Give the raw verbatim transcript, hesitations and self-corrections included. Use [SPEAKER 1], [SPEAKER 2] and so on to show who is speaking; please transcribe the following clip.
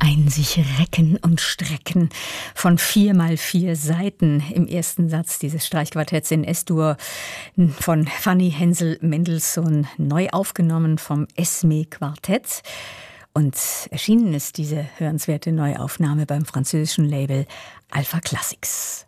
[SPEAKER 1] Ein sich recken und strecken von vier mal vier Seiten im ersten Satz dieses Streichquartetts in S-Dur von Fanny Hensel-Mendelssohn, neu aufgenommen vom Esme-Quartett. Und erschienen ist diese hörenswerte Neuaufnahme beim französischen Label Alpha Classics.